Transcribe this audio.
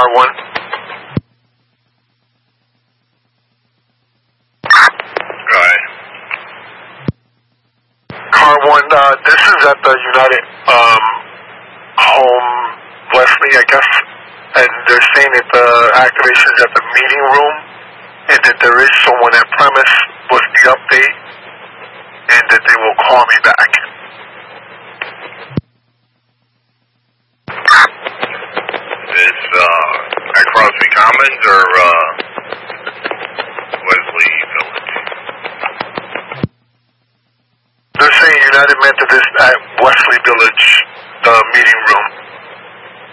car 1. Go ahead. Car 1, this is at the United Home Wesley, I guess, and they're saying that the activation is at the meeting room, and that there is someone at premise. What's the update? And that they will call me back. Is at Crosby Commons or Wesley Village? They're saying United Methodist at Wesley Village, the meeting room.